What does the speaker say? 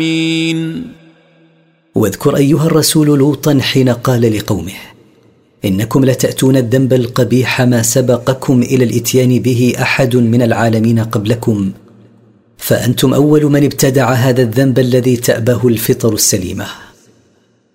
واذكر أيها الرسول لوطا حين قال لقومه: إنكم لتأتون الذنب القبيح ما سبقكم إلى الإتيان به أحد من العالمين قبلكم، فأنتم أول من ابتدع هذا الذنب الذي تأبه الفطر السليمة.